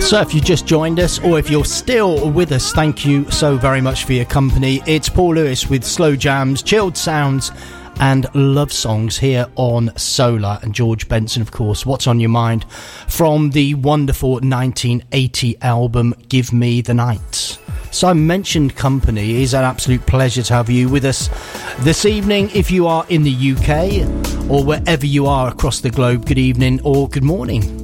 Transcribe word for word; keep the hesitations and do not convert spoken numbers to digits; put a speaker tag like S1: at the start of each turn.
S1: So if you just joined us, or if you're still with us, thank you so very much for your company. It's Paul Lewis with Slow Jams, Chilled Sounds and Love Songs here on Solar. And George Benson, of course, What's on Your Mind, from the wonderful nineteen eighty album Give Me the Night. So I mentioned company. It's an absolute pleasure to have you with us this evening. If you are in the U K or wherever you are across the globe, good evening or good morning.